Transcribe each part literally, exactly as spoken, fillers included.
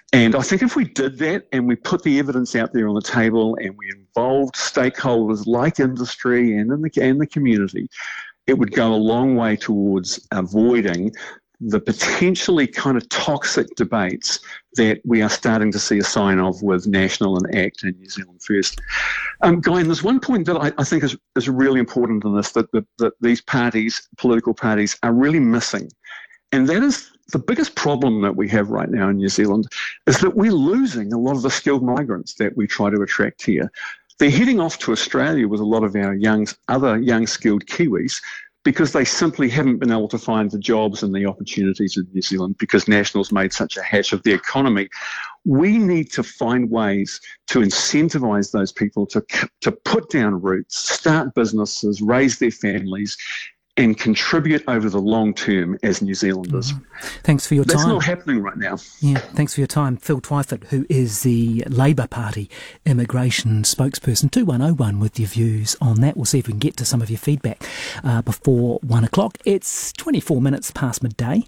And I think if we did that and we put the evidence out there on the table and we involved stakeholders like industry and in the, and the community, it would go a long way towards avoiding the potentially kind of toxic debates that we are starting to see a sign of with National and ACT and New Zealand First. Um, Guy, and there's one point that I, I think is, is really important in this, that, that, that these parties, political parties, are really missing. And that is the biggest problem that we have right now in New Zealand, is that we're losing a lot of the skilled migrants that we try to attract here. They're heading off to Australia with a lot of our young, other young skilled Kiwis, because they simply haven't been able to find the jobs and the opportunities in New Zealand because National's made such a hash of the economy. We need to find ways to incentivise those people to, to put down roots, start businesses, raise their families, and contribute over the long term as New Zealanders. Mm. Thanks for your That's time. That's not happening right now. Yeah, thanks for your time. Phil Twyford, who is the Labour Party immigration spokesperson. two one oh one with your views on that. We'll see if we can get to some of your feedback uh, before one o'clock. It's twenty-four minutes past midday.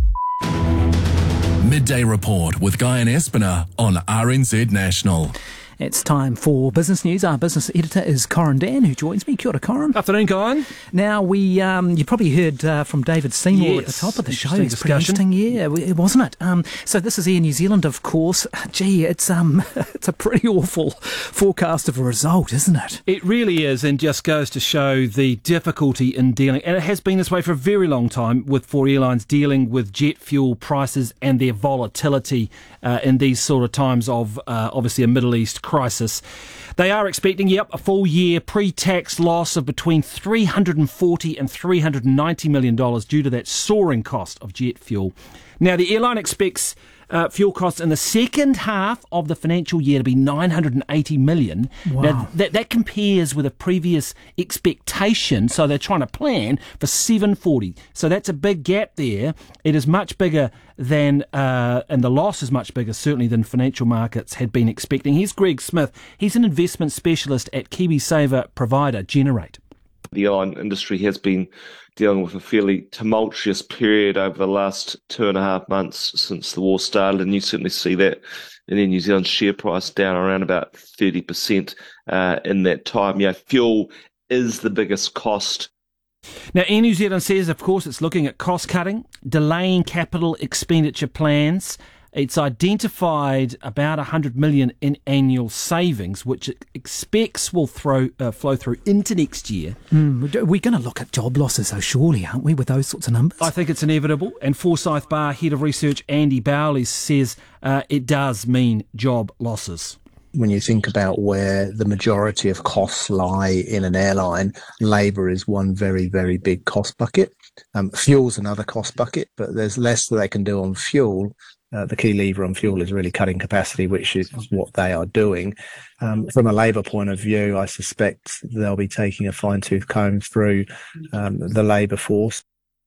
Midday Report with Guy and Espiner on R N Z National. It's time for business news. Our business editor is Corin Dan, who joins me. Kia ora, Corin. Afternoon, Corin. Now, we um, you probably heard uh, from David Seymour yes, at the top of the show. It's It's pretty interesting, yeah, wasn't it? Um, so this is Air New Zealand, of course. Gee, it's um, it's a pretty awful forecast of a result, isn't it? It really is, and just goes to show the difficulty in dealing, and it has been this way for a very long time, with for airlines dealing with jet fuel prices and their volatility uh, in these sort of times of uh, obviously a Middle East crisis. They are expecting, yep, a full year pre-tax loss of between three hundred forty and three hundred ninety million dollars due to that soaring cost of jet fuel. Now, the airline expects uh, fuel costs in the second half of the financial year to be nine hundred eighty million dollars. Wow. Now, that, that compares with a previous expectation, so they're trying to plan for seven hundred forty. So that's a big gap there. It is much bigger than, uh, and the loss is much bigger, certainly, than financial markets had been expecting. Here's Greg Smith. He's an investment specialist at KiwiSaver provider Generate. The airline industry has been dealing with a fairly tumultuous period over the last two and a half months since the war started, and you certainly see that in the New Zealand share price down around about thirty percent uh, in that time. Yeah, fuel is the biggest cost. Now, Air New Zealand says, of course, it's looking at cost-cutting, delaying capital expenditure plans. It's identified about one hundred million dollars in annual savings, which it expects will throw, uh, flow through into next year. Mm, we're going to look at job losses, though, surely, aren't we, with those sorts of numbers? I think it's inevitable. And Forsyth Barr Head of Research Andy Bowley says uh, it does mean job losses. When you think about where the majority of costs lie in an airline, labour is one very, very big cost bucket. Um, fuel's another cost bucket, but there's less that they can do on fuel. Uh, the key lever on fuel is really cutting capacity, which is what they are doing. Um, from a labour point of view, I suspect they'll be taking a fine-tooth comb through um, the labour force.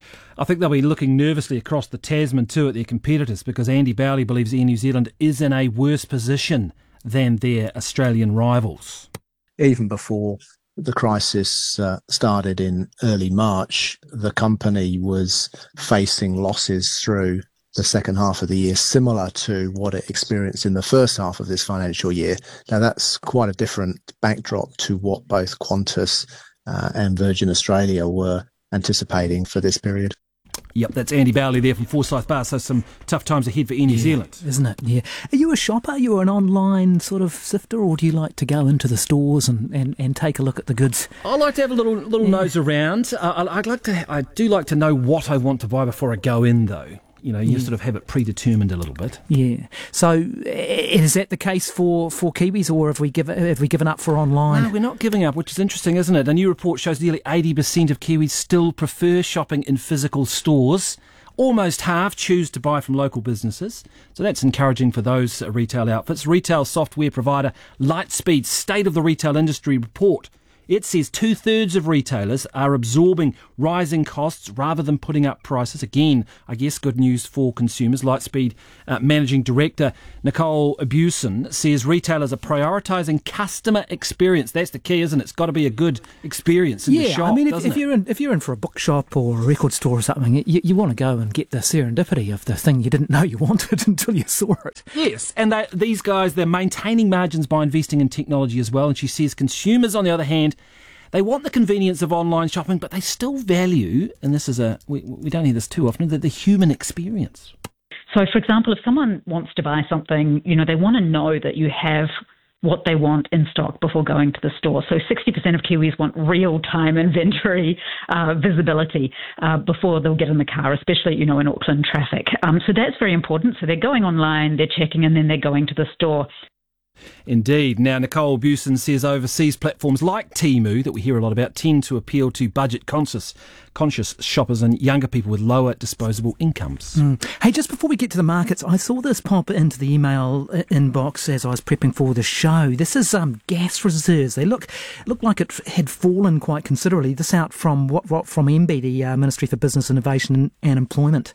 I think they'll be looking nervously across the Tasman too at their competitors, because Andy Bowley believes Air New Zealand is in a worse position than their Australian rivals. Even before the crisis uh, started in early March, the company was facing losses through the second half of the year, similar to what it experienced in the first half of this financial year. Now, that's quite a different backdrop to what both Qantas uh, and Virgin Australia were anticipating for this period. Yep, that's Andy Bowley there from Forsyth Barr, so some tough times ahead for Air New yeah, Zealand. Isn't it? Yeah. Are you a shopper? Are you an online sort of sifter, or do you like to go into the stores and, and, and take a look at the goods? I like to have a little little yeah. nose around. Uh, I'd like to. I do like to know what I want to buy before I go in, though. You know, you yeah. sort of have it predetermined a little bit. Yeah. So is that the case for, for Kiwis, or have we given have we given up for online? No, we're not giving up, which is interesting, isn't it? A new report shows nearly eighty percent of Kiwis still prefer shopping in physical stores. Almost half choose to buy from local businesses. So that's encouraging for those retail outfits. Retail software provider Lightspeed's State of the Retail Industry report It says two-thirds of retailers are absorbing rising costs rather than putting up prices. Again, I guess good news for consumers. Lightspeed uh, Managing Director Nicole Busen says retailers are prioritising customer experience. That's the key, isn't it? It's got to be a good experience in yeah, the shop, I mean, if, doesn't if it? you're in if you're in for a bookshop or a record store or something, you, you want to go and get the serendipity of the thing you didn't know you wanted until you saw it. Yes, and they, these guys, they're maintaining margins by investing in technology as well. And she says consumers, on the other hand, they want the convenience of online shopping, but they still value, and this is a, we, we don't hear this too often, the, the human experience. So, for example, if someone wants to buy something, you know, they want to know that you have what they want in stock before going to the store. So sixty percent of Kiwis want real-time inventory uh, visibility uh, before they'll get in the car, especially, you know, in Auckland traffic. Um, so that's very important. So they're going online, they're checking, and then they're going to the store. Indeed. Now, Nicole Busen says overseas platforms like Temu, that we hear a lot about, tend to appeal to budget-conscious conscious shoppers and younger people with lower disposable incomes. Mm. Hey, just before we get to the markets, I saw this pop into the email inbox as I was prepping for the show. This is um, gas reserves. They look look like it had fallen quite considerably. This out from what, what from M B, the uh, Ministry for Business Innovation and Employment.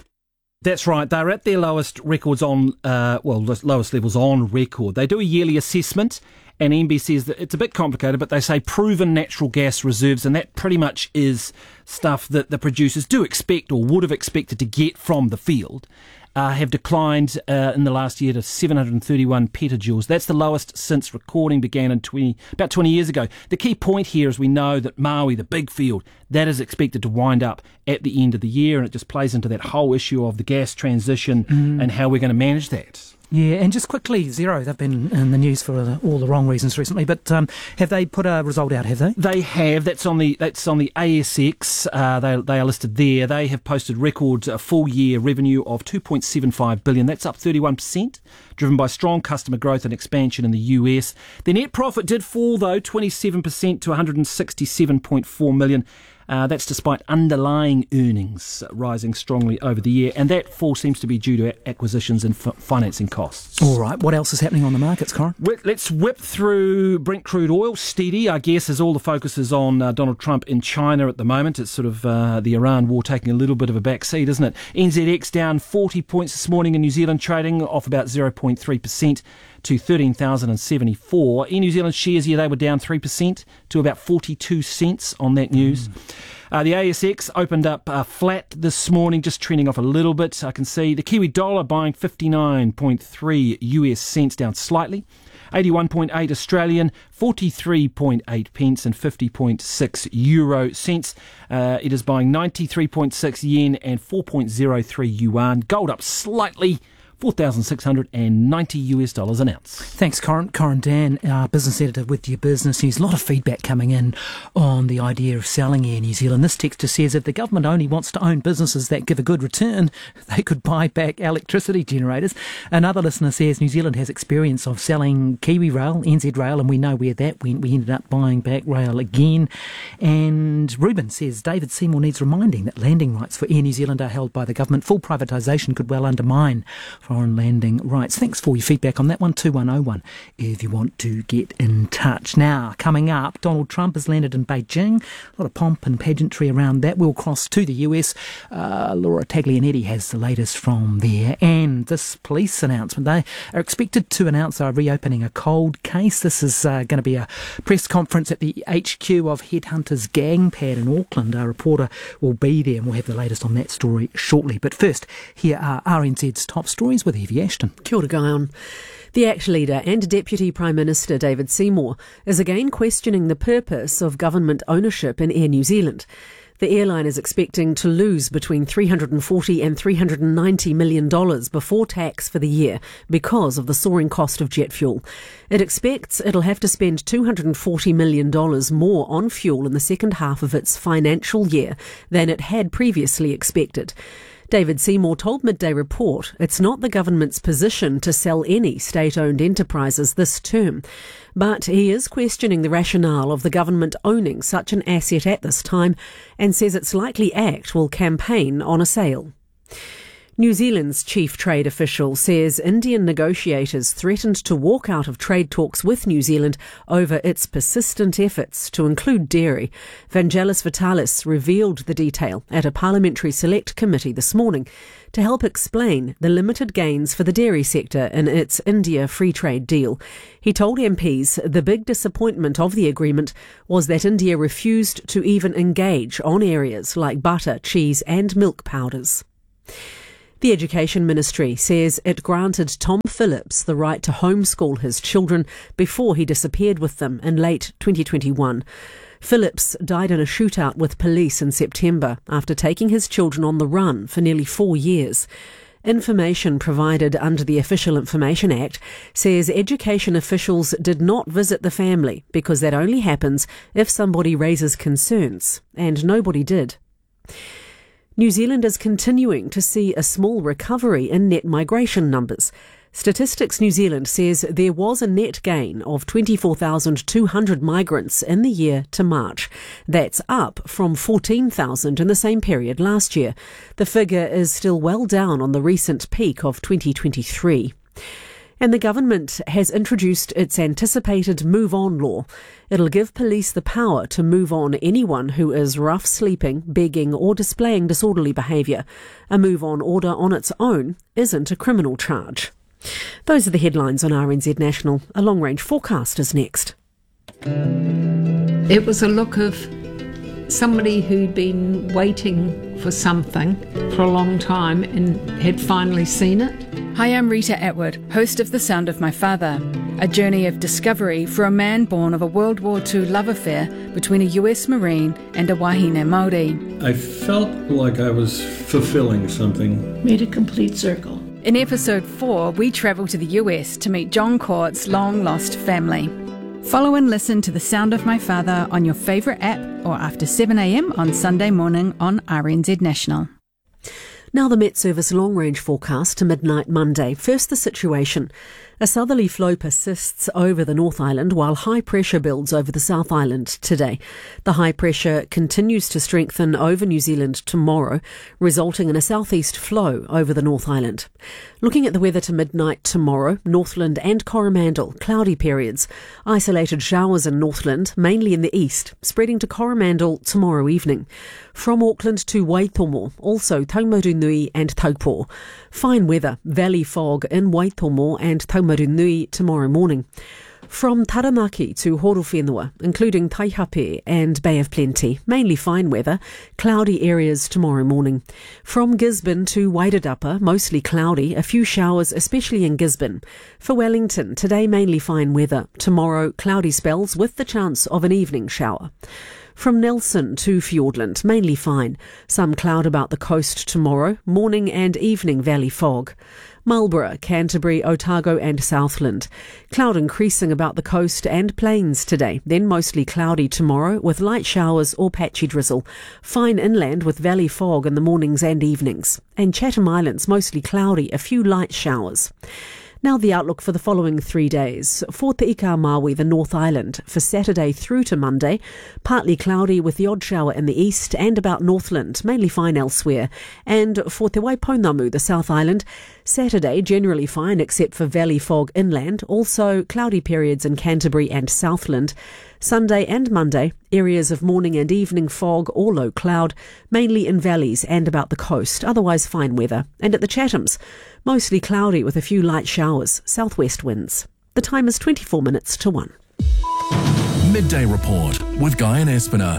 That's right. They're at their lowest records on, uh, well, lowest levels on record. They do a yearly assessment, and M B says that it's a bit complicated, but they say proven natural gas reserves, and that pretty much is stuff that the producers do expect or would have expected to get from the field, uh, have declined uh, in the last year to seven hundred thirty-one petajoules. That's the lowest since recording began in twenty, about twenty years ago. The key point here is we know that Maui, the big field, that is expected to wind up at the end of the year, and it just plays into that whole issue of the gas transition mm. and how we're going to manage that. Yeah, and just quickly, Zero, they've been in the news for uh, all the wrong reasons recently, but um, have they put a result out, have they? They have. That's on the that's on the A S X. Uh, they, they are listed there. They have posted record uh, full-year revenue of two point seven five billion dollars. That's up thirty-one percent, driven by strong customer growth and expansion in the U S. Their net profit did fall, though, twenty-seven percent to one hundred sixty-seven point four million dollars. Uh, that's despite underlying earnings rising strongly over the year, and that fall seems to be due to acquisitions and f- financing costs. All right, what else is happening on the markets, Corin? Let's whip through Brent crude oil. Steady, I guess, as all the focus is on uh, Donald Trump in China at the moment. It's sort of uh, the Iran war taking a little bit of a backseat, isn't it? N Z X down forty points this morning in New Zealand, trading off about zero point three percent to thirteen thousand seventy-four. In New Zealand shares here, they were down three percent to about forty-two cents on that news. Mm. Uh, the A S X opened up uh, flat this morning, just trending off a little bit. I can see the Kiwi dollar buying fifty-nine point three U S cents, down slightly. eighty-one point eight Australian, forty-three point eight pence and fifty point six euro cents. Uh, it is buying ninety-three point six yen and four point zero three yuan. Gold up slightly, four thousand six hundred ninety US dollars an ounce. Thanks, Corin. Corin Dan, our business editor with your business news. A lot of feedback coming in on the idea of selling Air New Zealand. This texter says if the government only wants to own businesses that give a good return, they could buy back electricity generators. Another listener says New Zealand has experience of selling Kiwi Rail, N Z Rail, and we know where that went. We ended up buying back rail again. And Ruben says David Seymour needs reminding that landing rights for Air New Zealand are held by the government. Full privatisation could well undermine foreign landing rights. Thanks for your feedback on that one, two one oh one, if you want to get in touch. Now, coming up, Donald Trump has landed in Beijing. A lot of pomp and pageantry around that. We'll cross to the U S. Uh, Laura Taglianetti has the latest from there. And this police announcement, they are expected to announce they're reopening a cold case. This is uh, going to be a press conference at the H Q of Headhunters Gangpad in Auckland. Our reporter will be there, and we'll have the latest on that story shortly. But first, here are R N Z's top stories with Evie Ashton. Kia ora, Guyon. The ACT leader and Deputy Prime Minister David Seymour is again questioning the purpose of government ownership in Air New Zealand. The airline is expecting to lose between three hundred forty and three hundred ninety million dollars before tax for the year because of the soaring cost of jet fuel. It expects it'll have to spend two hundred forty million dollars more on fuel in the second half of its financial year than it had previously expected. David Seymour told Midday Report it's not the government's position to sell any state-owned enterprises this term, but he is questioning the rationale of the government owning such an asset at this time and says it's likely ACT will campaign on a sale. New Zealand's chief trade official says Indian negotiators threatened to walk out of trade talks with New Zealand over its persistent efforts to include dairy. Vangelis Vitalis revealed the detail at a parliamentary select committee this morning to help explain the limited gains for the dairy sector in its India free trade deal. He told M Ps the big disappointment of the agreement was that India refused to even engage on areas like butter, cheese and milk powders. The Education Ministry says it granted Tom Phillips the right to homeschool his children before he disappeared with them in late twenty twenty-one. Phillips died in a shootout with police in September after taking his children on the run for nearly four years. Information provided under the Official Information Act says education officials did not visit the family because that only happens if somebody raises concerns, and nobody did. New Zealand is continuing to see a small recovery in net migration numbers. Statistics New Zealand says there was a net gain of twenty-four thousand two hundred migrants in the year to March. That's up from fourteen thousand in the same period last year. The figure is still well down on the recent peak of twenty twenty-three. And the government has introduced its anticipated Move On law. It'll give police the power to move on anyone who is rough sleeping, begging or displaying disorderly behaviour. A Move On order on its own isn't a criminal charge. Those are the headlines on R N Z National. A long-range forecast is next. It was a look of somebody who'd been waiting for something for a long time and had finally seen it. Hi, I'm Rita Atwood, host of The Sound of My Father, a journey of discovery for a man born of a World War Two love affair between a U S Marine and a Wahine Māori. I felt like I was fulfilling something. Made a complete circle. In episode four, we travel to the U S to meet John Court's long-lost family. Follow and listen to The Sound of My Father on your favourite app or after seven a m on Sunday morning on R N Z National. Now the Met Service long-range forecast to midnight Monday. First, the situation. A southerly flow persists over the North Island while high pressure builds over the South Island today. The high pressure continues to strengthen over New Zealand tomorrow, resulting in a southeast flow over the North Island. Looking at the weather to midnight tomorrow, Northland and Coromandel, cloudy periods. Isolated showers in Northland, mainly in the east, spreading to Coromandel tomorrow evening. From Auckland to Waitomo, also Taumarunui and Taupo. Fine weather, valley fog in Waitomo and Taumarunui tomorrow morning. From Taranaki to Horowhenua, including Taihape and Bay of Plenty, mainly fine weather, cloudy areas tomorrow morning. From Gisborne to Wairarapa, mostly cloudy, a few showers, especially in Gisborne. For Wellington, today mainly fine weather, tomorrow cloudy spells with the chance of an evening shower. From Nelson to Fiordland, mainly fine. Some cloud about the coast tomorrow, morning and evening valley fog. Marlborough, Canterbury, Otago and Southland. Cloud increasing about the coast and plains today, then mostly cloudy tomorrow with light showers or patchy drizzle. Fine inland with valley fog in the mornings and evenings. And Chatham Islands, mostly cloudy, a few light showers. Now the outlook for the following three days. For Te Ika Maui, the North Island, for Saturday through to Monday, partly cloudy with the odd shower in the east and about Northland, mainly fine elsewhere. And for Te Waipounamu, the South Island, Saturday generally fine except for valley fog inland, also cloudy periods in Canterbury and Southland. Sunday and Monday, areas of morning and evening fog or low cloud, mainly in valleys and about the coast, otherwise fine weather. And at the Chathams, mostly cloudy with a few light showers, southwest winds. The time is twenty-four minutes to one. Midday Report with Guy and Espiner.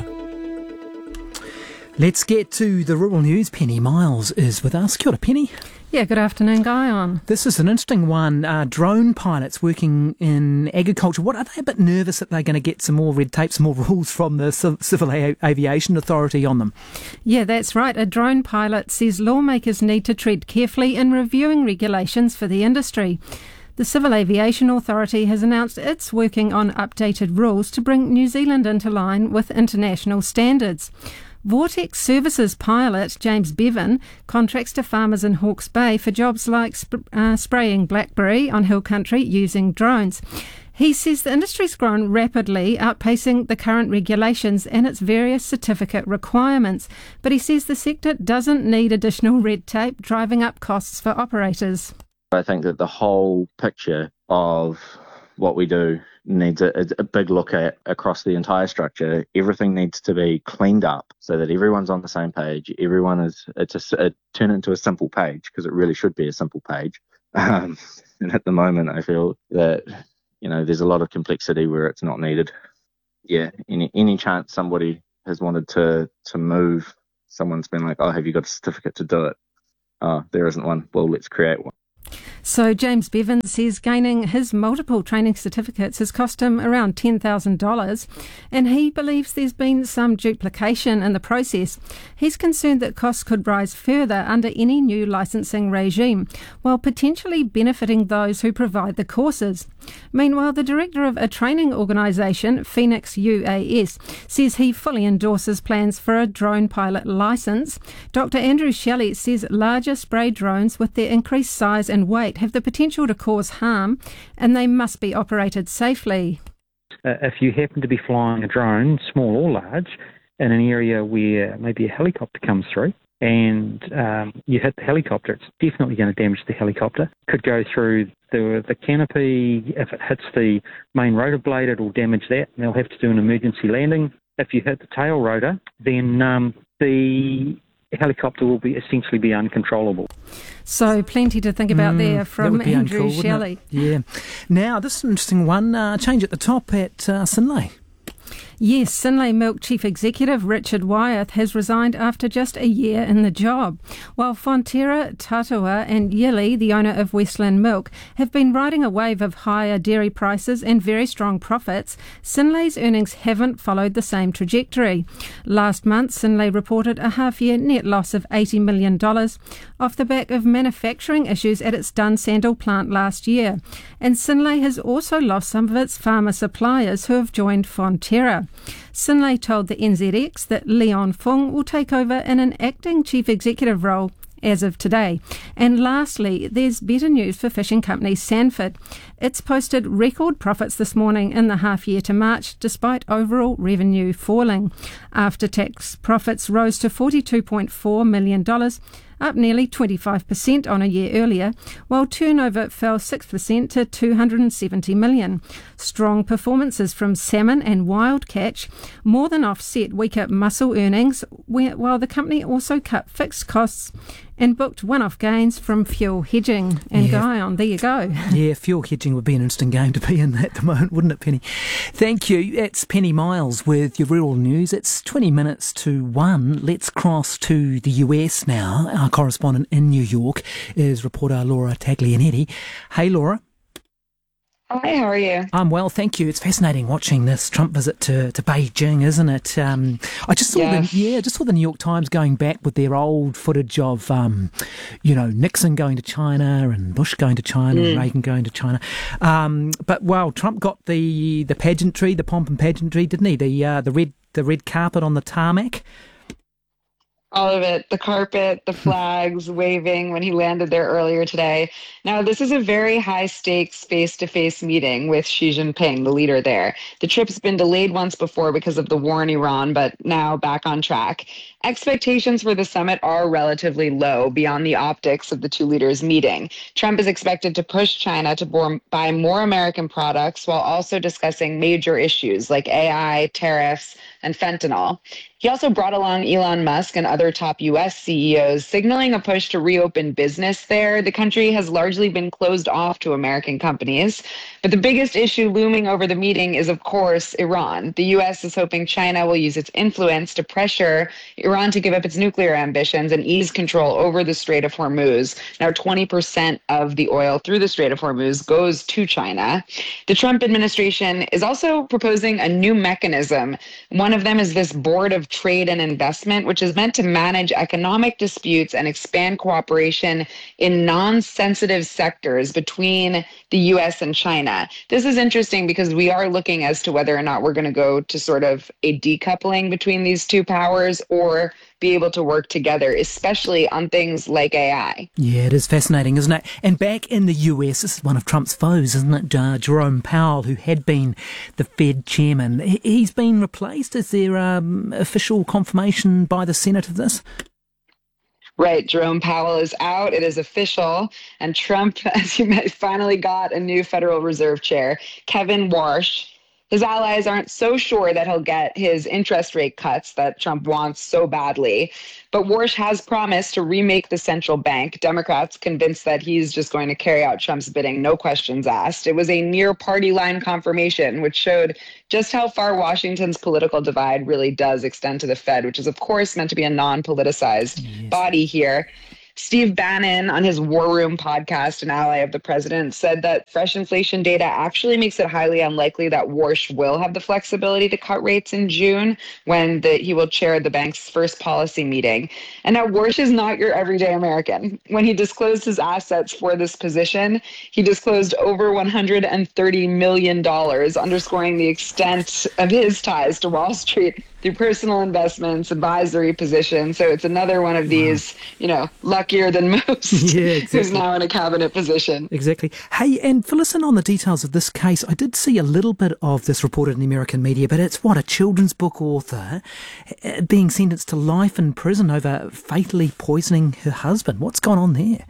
Let's get to the rural news. Penny Miles is with us. Kia ora, Penny. Yeah, good afternoon, Guy. On. This is an interesting one. Uh, drone pilots working in agriculture. What are they a bit nervous that they're going to get some more red tape, some more rules from the Civil Aviation Authority on them? Yeah, that's right. A drone pilot says lawmakers need to tread carefully in reviewing regulations for the industry. The Civil Aviation Authority has announced it's working on updated rules to bring New Zealand into line with international standards. Vortex Services pilot James Bevan contracts to farmers in Hawke's Bay for jobs like sp- uh, spraying blackberry on hill country using drones. He says the industry's grown rapidly, outpacing the current regulations and its various certificate requirements. But he says the sector doesn't need additional red tape driving up costs for operators. I think that the whole picture of what we do needs a, a big look at across the entire structure. Everything needs to be cleaned up so that everyone's on the same page. Everyone is, it's a, it, turn it into a simple page, because it really should be a simple page. Um, and at the moment, I feel that, you know, there's a lot of complexity where it's not needed. Yeah, any any chance somebody has wanted to, to move, someone's been like, oh, have you got a certificate to do it? Oh, there isn't one. Well, let's create one. So James Bevan says gaining his multiple training certificates has cost him around ten thousand dollars, and he believes there's been some duplication in the process. He's concerned that costs could rise further under any new licensing regime, while potentially benefiting those who provide the courses. Meanwhile, the director of a training organisation, Phoenix U A S, says he fully endorses plans for a drone pilot licence. Doctor Andrew Shelley says larger spray drones with their increased size and weight have the potential to cause harm, and they must be operated safely. Uh, if you happen to be flying a drone, small or large, in an area where maybe a helicopter comes through and um, you hit the helicopter, it's definitely going to damage the helicopter. Could go through the, the canopy. If it hits the main rotor blade, it'll damage that, and they'll have to do an emergency landing. If you hit the tail rotor, then um, the helicopter will be essentially be uncontrollable. So plenty to think about mm, there from Andrew uncool, Shelley. Yeah. Now, this is an interesting one. Uh, change at the top at uh, Synlait. Yes, Synlait Milk Chief Executive Richard Wyeth has resigned after just a year in the job, while Fonterra, Tatua and Yili, the owner of Westland Milk, have been riding a wave of higher dairy prices and very strong profits. Synlait's earnings haven't followed the same trajectory. Last month, Synlait reported a half-year net loss of eighty million dollars off the back of manufacturing issues at its Dunsandel plant last year. And Synlait has also lost some of its farmer suppliers who have joined Fonterra. Synlait told the N Z X that Leon Fung will take over in an acting chief executive role as of today. And lastly, there's better news for fishing company Sanford. It's posted record profits this morning in the half year to March, despite overall revenue falling. After-tax profits rose to forty-two point four million dollars, up nearly twenty-five percent on a year earlier, while turnover fell six percent to two hundred seventy million dollars. Strong performances from salmon and wild catch more than offset weaker mussel earnings, while the company also cut fixed costs and booked one-off gains from fuel hedging. And yeah. Guyon, there you go. Yeah, fuel hedging would be an interesting game to be in at the moment, wouldn't it, Penny? Thank you. It's Penny Miles with your rural news. It's twenty minutes to one. Let's cross to the U S now. Our correspondent in New York is reporter Laura Taglianetti. Hey, Laura. Hi, how are you? I'm well, thank you. It's fascinating watching this Trump visit to, to Beijing, isn't it? Um, I just saw yeah. the yeah, just saw the New York Times going back with their old footage of um, you know, Nixon going to China and Bush going to China mm. and Reagan going to China. Um, but wow, Trump got the the pageantry, the pomp and pageantry, didn't he? The uh, the red the red carpet on the tarmac. All of it, the carpet, the flags waving when he landed there earlier today. Now, this is a very high-stakes face-to-face meeting with Xi Jinping, the leader there. The trip's been delayed once before because of the war in Iran, but now back on track. Expectations for the summit are relatively low beyond the optics of the two leaders meeting. Trump is expected to push China to buy more American products while also discussing major issues like A I, tariffs, and fentanyl. He also brought along Elon Musk and other top U S C E Os, signaling a push to reopen business there. The country has largely been closed off to American companies. But the biggest issue looming over the meeting is, of course, Iran. The U S is hoping China will use its influence to pressure Iran to give up its nuclear ambitions and ease control over the Strait of Hormuz. Now, twenty percent of the oil through the Strait of Hormuz goes to China. The Trump administration is also proposing a new mechanism. One of them is this Board of Trade and Investment, which is meant to manage economic disputes and expand cooperation in non-sensitive sectors between the U S and China. This is interesting because we are looking as to whether or not we're going to go to sort of a decoupling between these two powers, or never be able to work together, especially on things like A I. Yeah, it is fascinating, isn't it? And back in the U S, this is one of Trump's foes, isn't it? Uh, Jerome Powell, who had been the Fed chairman. He's been replaced. Is there um, official confirmation by the Senate of this? Right, Jerome Powell is out. It is official. And Trump, as you may, finally got a new Federal Reserve chair, Kevin Warsh. His allies aren't so sure that he'll get his interest rate cuts that Trump wants so badly. But Warsh has promised to remake the central bank. Democrats convinced that he's just going to carry out Trump's bidding, no questions asked. It was a near party line confirmation, which showed just how far Washington's political divide really does extend to the Fed, which is, of course, meant to be a non-politicized yes. body here. Steve Bannon, on his War Room podcast, an ally of the president, said that fresh inflation data actually makes it highly unlikely that Warsh will have the flexibility to cut rates in June when the, he will chair the bank's first policy meeting. And now Warsh is not your everyday American. When he disclosed his assets for this position, he disclosed over one hundred thirty million dollars, underscoring the extent of his ties to Wall Street through personal investments, advisory positions. So it's another one of these, you know, luckier than most, yeah, exactly. who's now in a cabinet position. Exactly. Hey, and fill us in on the details of this case. I did see a little bit of this reported in the American media, but it's what, a children's book author being sentenced to life in prison over fatally poisoning her husband. What's gone on there?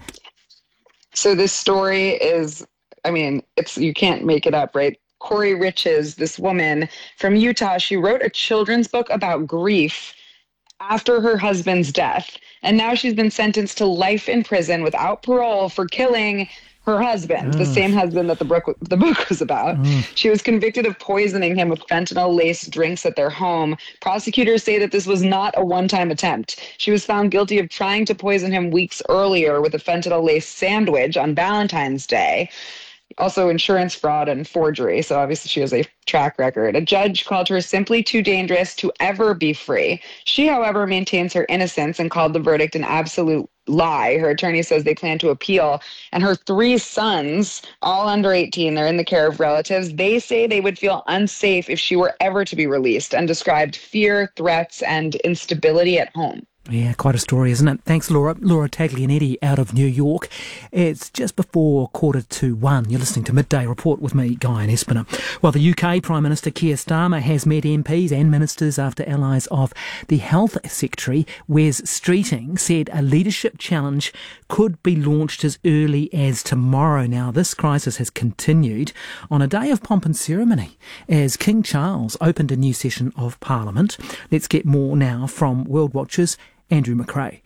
So this story is, I mean, it's you can't make it up, right? Corey Riches, this woman from Utah, she wrote a children's book about grief after her husband's death. And now she's been sentenced to life in prison without parole for killing her husband, oh. the same husband that the book, the book was about. Oh. She was convicted of poisoning him with fentanyl-laced drinks at their home. Prosecutors say that this was not a one-time attempt. She was found guilty of trying to poison him weeks earlier with a fentanyl-laced sandwich on Valentine's Day. Also insurance fraud and forgery, so obviously she has a track record. A judge called her simply too dangerous to ever be free. She, however, maintains her innocence and called the verdict an absolute lie. Her attorney says they plan to appeal. And her three sons, all under eighteen, they're in the care of relatives. They say they would feel unsafe if she were ever to be released, and described fear, threats, and instability at home. Yeah, quite a story, isn't it? Thanks, Laura. Laura Taglianetti out of New York. It's just before quarter to one. You're listening to Midday Report with me, Guy Espiner. Well, the U K Prime Minister Keir Starmer has met M Ps and ministers after allies of the Health Secretary, Wes Streeting, said a leadership challenge could be launched as early as tomorrow. Now, this crisis has continued on a day of pomp and ceremony as King Charles opened a new session of Parliament. Let's get more now from World Watchers. Andrew McRae.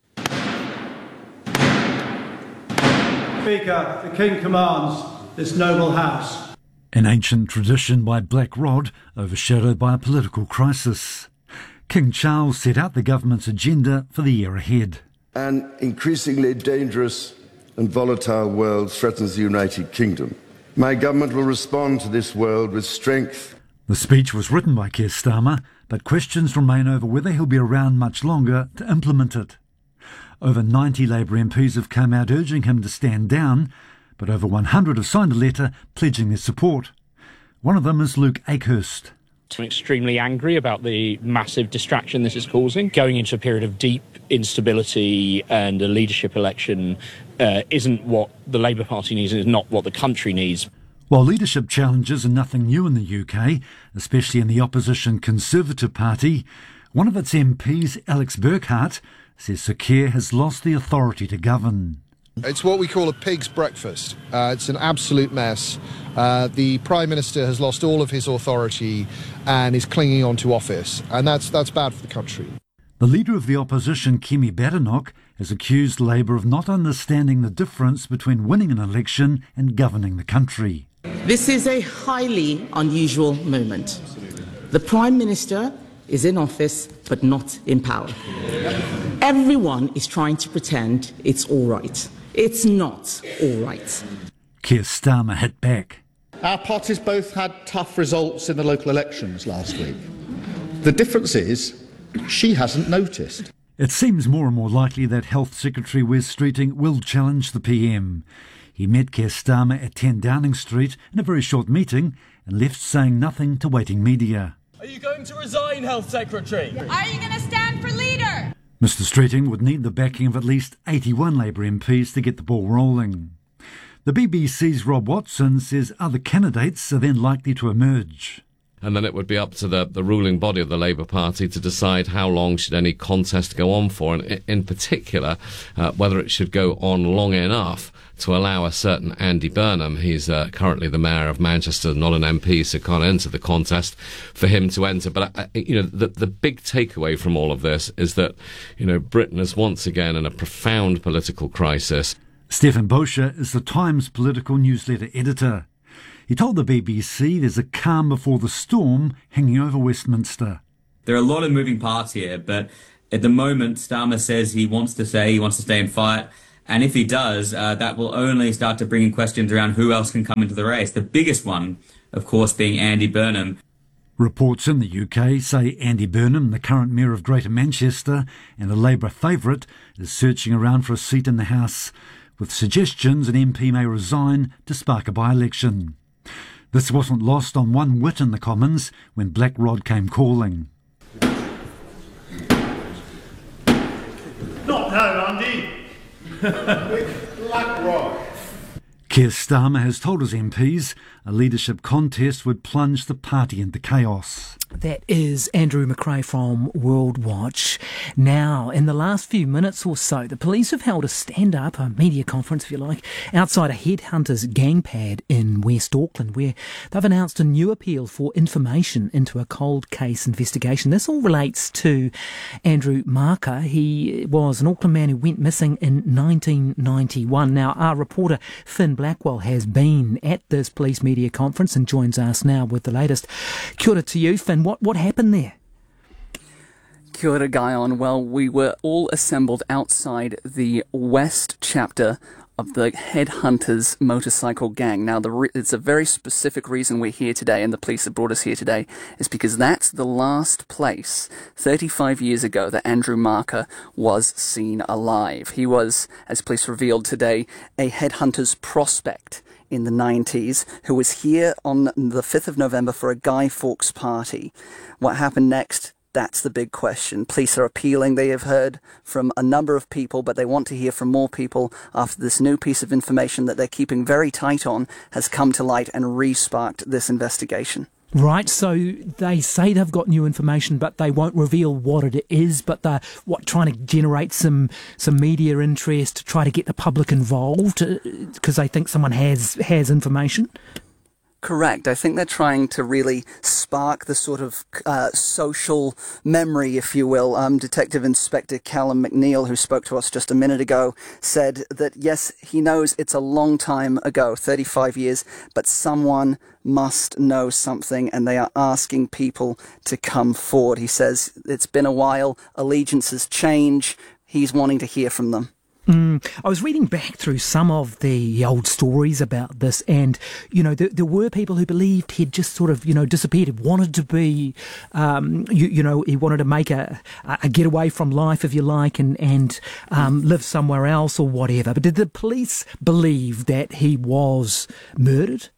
Speaker, the King commands this noble House. An ancient tradition by Black Rod, overshadowed by a political crisis. King Charles set out the government's agenda for the year ahead. An increasingly dangerous and volatile world threatens the United Kingdom. My government will respond to this world with strength. The speech was written by Keir Starmer, but questions remain over whether he'll be around much longer to implement it. Over ninety Labour M Ps have come out urging him to stand down, but over one hundred have signed a letter pledging their support. One of them is Luke Akehurst. I'm extremely angry about the massive distraction this is causing. Going into a period of deep instability and a leadership election uh, isn't what the Labour Party needs and is not what the country needs. While leadership challenges are nothing new in the U K, especially in the opposition Conservative Party, one of its M Ps, Alex Burkhardt, says Sir Keir has lost the authority to govern. It's what we call a pig's breakfast. Uh, it's an absolute mess. Uh, the Prime Minister has lost all of his authority and is clinging on to office, and that's, that's bad for the country. The leader of the opposition, Kemi Badenoch, has accused Labour of not understanding the difference between winning an election and governing the country. This is a highly unusual moment. The Prime Minister is in office but not in power. Everyone is trying to pretend it's all right. It's not all right. Keir Starmer hit back. Our parties both had tough results in the local elections last week. The difference is she hasn't noticed. It seems more and more likely that Health Secretary Wes Streeting will challenge the P M. He met Keir Starmer at ten Downing Street in a very short meeting and left saying nothing to waiting media. Are you going to resign, Health Secretary? Are you going to stand for leader? Mr Streeting would need the backing of at least eighty-one Labour M Ps to get the ball rolling. The B B C's Rob Watson says other candidates are then likely to emerge. And then it would be up to the, the ruling body of the Labour Party to decide how long should any contest go on for, and in particular, uh, whether it should go on long enough to allow a certain Andy Burnham, he's uh, currently the Mayor of Manchester, not an M P, so can't enter the contest, for him to enter. But, uh, you know, the, the big takeaway from all of this is that, you know, Britain is once again in a profound political crisis. Stefan Boscher is the Times political newsletter editor. He told the B B C there's a calm before the storm hanging over Westminster. There are a lot of moving parts here, but at the moment, Starmer says he wants to stay, he wants to stay and fight. And if he does, uh, that will only start to bring in questions around who else can come into the race. The biggest one, of course, being Andy Burnham. Reports in the U K say Andy Burnham, the current Mayor of Greater Manchester and a Labour favourite, is searching around for a seat in the House, with suggestions an M P may resign to spark a by-election. This wasn't lost on one wit in the Commons when Black Rod came calling. Not now, Andy. Black Rod. Keir Starmer has told his M Ps a leadership contest would plunge the party into chaos. That is Andrew McRae from World Watch. Now, in the last few minutes or so, the police have held a stand-up, a media conference, if you like, outside a headhunters gang pad in West Auckland, where they've announced a new appeal for information into a cold case investigation. This all relates to Andrew Marker. He was an Auckland man who went missing in nineteen ninety-one. Now, our reporter Finn Blackwell has been at this police media conference and joins us now with the latest. Kia ora to you, Finn. What, what happened there? Kia ora, Guyon. Well, we were all assembled outside the West chapter of the Headhunters motorcycle gang. Now, the re- it's a very specific reason we're here today, and the police have brought us here today, is because that's the last place thirty-five years ago that Andrew Marker was seen alive. He was, as police revealed today, a Headhunters prospect in the nineties, who was here on the fifth of November for a Guy Fawkes party. What happened next? That's the big question. Police are appealing. They have heard from a number of people, but they want to hear from more people after this new piece of information that they're keeping very tight on has come to light and re-sparked this investigation. Right, so they say they've got new information, but they won't reveal what it is, but they're what, trying to generate some, some media interest to try to get the public involved because they think someone has, has information? Correct. I think they're trying to really spark the sort of uh, social memory, if you will. Um, Detective Inspector Callum McNeil, who spoke to us just a minute ago, said that, yes, he knows it's a long time ago, thirty-five years, but someone must know something, and they are asking people to come forward. He says it's been a while, allegiances change, he's wanting to hear from them. Mm, I was reading back through some of the old stories about this, and you know there, there were people who believed he'd just sort of you know disappeared. He wanted to be, um, you, you know, he wanted to make a, a getaway from life, if you like, and and um, live somewhere else or whatever. But did the police believe that he was murdered?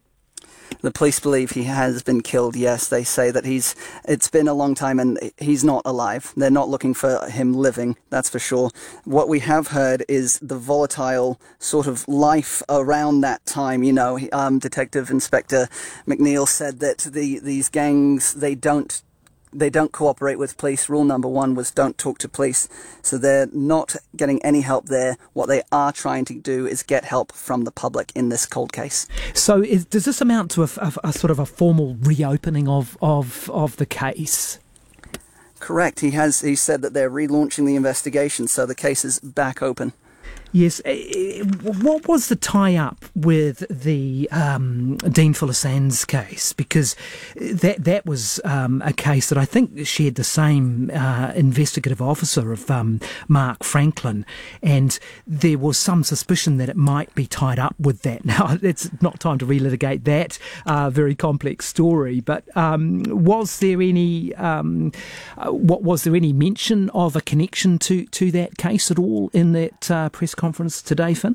The police believe he has been killed, yes. They say that he's. It's been a long time and he's not alive. They're not looking for him living, that's for sure. What we have heard is the volatile sort of life around that time. You know, um, Detective Inspector McNeil said that the these gangs, they don't They don't cooperate with police. Rule number one was don't talk to police. So they're not getting any help there. What they are trying to do is get help from the public in this cold case. So is, does this amount to a, a, a sort of a formal reopening of, of, of the case? Correct. He has. He said that they're relaunching the investigation, so the case is back open. Yes. What was the tie-up with the um, Dean Fuller Sands case? Because that that was um, a case that I think shared the same uh, investigative officer of um, Mark Franklin, and there was some suspicion that it might be tied up with that. Now, it's not time to relitigate that uh, very complex story, but um, was there any um, uh, what was there any mention of a connection to, to that case at all in that uh, press conference? Conference today, Finn?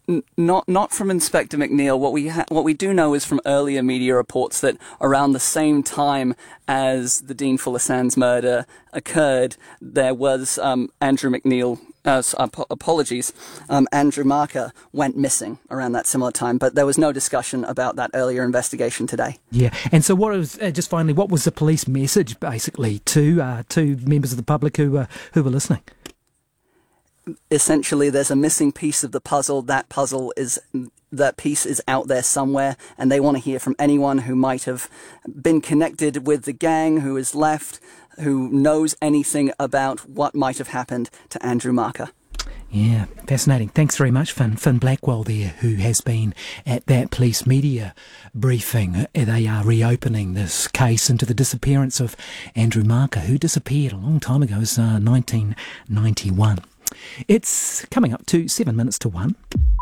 N- not not from Inspector McNeil. What we ha- what we do know is from earlier media reports that around the same time as the Dean Fuller Sands murder occurred, there was um, Andrew McNeil. Uh, ap- apologies, um, Andrew Marker went missing around that similar time, but there was no discussion about that earlier investigation today. Yeah, and so what was uh, just finally, what was the police message basically to uh, to members of the public who uh, who were listening? Essentially, there's a missing piece of the puzzle. That puzzle is that piece is out there somewhere, and they want to hear from anyone who might have been connected with the gang, who is left, who knows anything about what might have happened to Andrew Marker. Yeah, fascinating. Thanks very much, Finn. Finn Blackwell there, who has been at that police media briefing. They are reopening this case into the disappearance of Andrew Marker, who disappeared a long time ago. It was uh, nineteen ninety-one. It's coming up to seven minutes to one.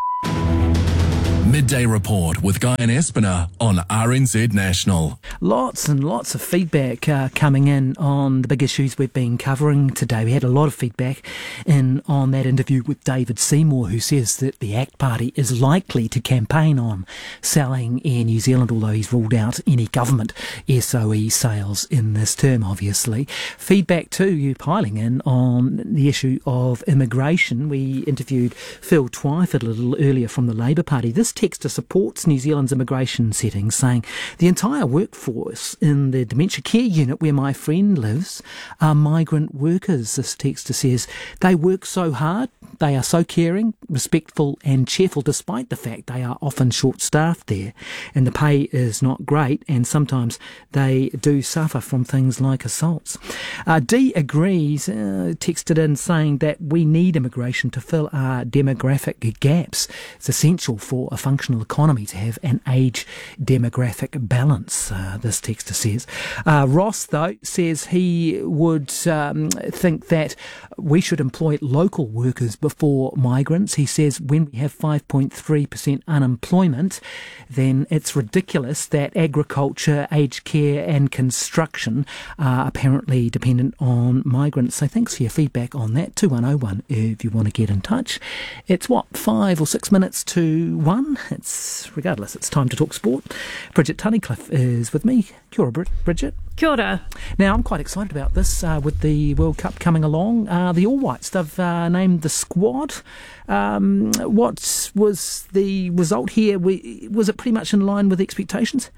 Midday Report with Guy and Espiner on R N Z National. Lots and lots of feedback uh, coming in on the big issues we've been covering today. We had a lot of feedback in on that interview with David Seymour, who says that the ACT Party is likely to campaign on selling Air New Zealand, although he's ruled out any government S O E sales in this term, obviously. Feedback too, you piling in on the issue of immigration. We interviewed Phil Twyford a little earlier from the Labour Party. This texter supports New Zealand's immigration settings, saying the entire workforce in the dementia care unit where my friend lives are migrant workers. This texter says they work so hard, they are so caring, respectful and cheerful despite the fact they are often short-staffed there, and the pay is not great, and sometimes they do suffer from things like assaults. Uh, Dee agrees, uh, texted in saying that we need immigration to fill our demographic gaps. It's essential for a functional economy to have an age demographic balance, uh, this texter says. Uh, Ross, though, says he would um, think that we should employ local workers before migrants. He says when we have five point three percent unemployment, then it's ridiculous that agriculture, aged care and construction are apparently dependent on migrants. So thanks for your feedback on that. two one oh one if you want to get in touch. It's what, five or six minutes to one? It's, regardless, it's time to talk sport. Bridget Tunnicliffe is with me. Kia ora, Bridget. Kia ora. Now, I'm quite excited about this uh, with the World Cup coming along. Uh, the All Whites, they've uh, named the squad. Um, what was the result here? Was it pretty much in line with expectations?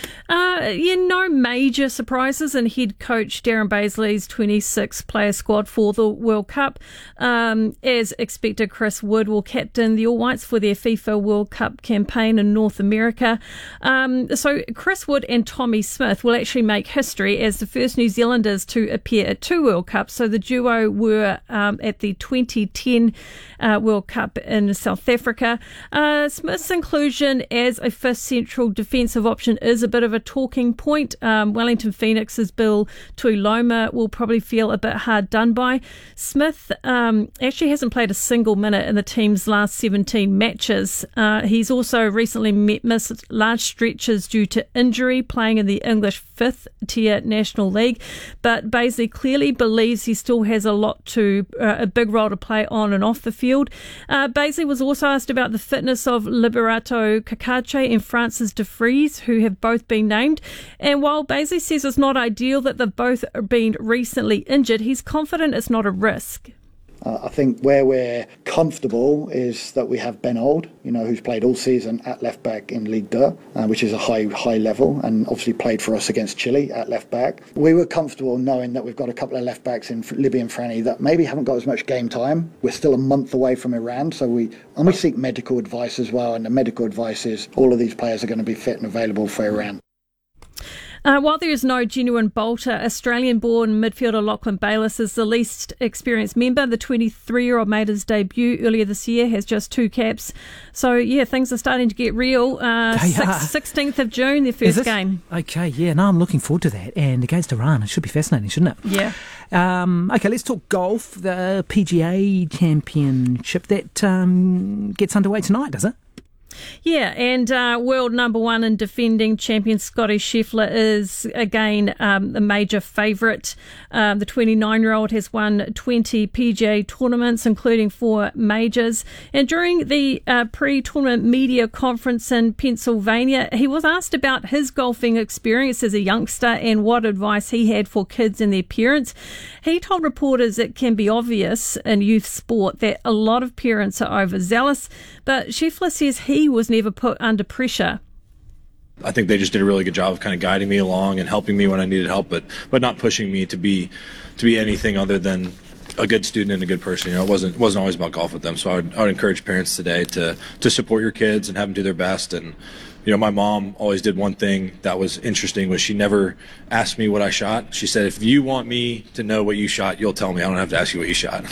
Uh, yeah, no major surprises in head coach Darren Bazley's twenty-six player squad for the World Cup. Um, as expected, Chris Wood will captain the All Whites for their FIFA World Cup campaign in North America. Um, so Chris Wood and Tommy Smith will actually make history as the first New Zealanders to appear at two World Cups. So the duo were um, at the twenty ten uh, World Cup in South Africa. Uh, Smith's inclusion as a fifth central defensive option is a bit of a talking point. Um, Wellington Phoenix's Bill Tuiloma will probably feel a bit hard done by. Smith um, actually hasn't played a single minute in the team's last seventeen matches. Uh, he's also recently missed large stretches due to injury, playing in the English fifth tier National League. But Bazley clearly believes he still has a lot to, uh, a big role to play on and off the field. Uh, Bazley was also asked about the fitness of Liberato Kakache and Francis de Vries, who have both been named. And while Bazley says it's not ideal that they've both been recently injured, he's confident it's not a risk. Uh, I think where we're comfortable is that we have Ben Old, you know, who's played all season at left back in Ligue two, uh, which is a high high level, and obviously played for us against Chile at left back. We were comfortable knowing that we've got a couple of left backs in Libby and Franny that maybe haven't got as much game time. We're still a month away from Iran, so we and we seek medical advice as well, and the medical advice is all of these players are going to be fit and available for Iran. Uh, while there is no genuine bolter, Australian-born midfielder Lachlan Bayliss is the least experienced member. The twenty-three-year-old made his debut earlier this year, has just two caps. So, yeah, things are starting to get real. Uh, sixteenth of June, their first game. Okay, yeah, no, I'm looking forward to that. And against Iran, it should be fascinating, shouldn't it? Yeah. Um, okay, let's talk golf. The P G A Championship, that um, gets underway tonight, does it? Yeah, and uh, world number one and defending champion Scotty Scheffler is, again, um, a major favourite. Um, the twenty-nine-year-old has won twenty P G A tournaments, including four majors. And during the uh, pre-tournament media conference in Pennsylvania, he was asked about his golfing experience as a youngster and what advice he had for kids and their parents. He told reporters it can be obvious in youth sport that a lot of parents are overzealous, but Scheffler says he was never put under pressure. I think they just did a really good job of kind of guiding me along and helping me when I needed help, but but not pushing me to be to be anything other than a good student and a good person. You know, it wasn't wasn't always about golf with them. So I would, I would encourage parents today to to support your kids and have them do their best. And you know, my mom always did one thing that was interesting, was she never asked me what I shot. She said, if you want me to know what you shot, you'll tell me. I don't have to ask you what you shot.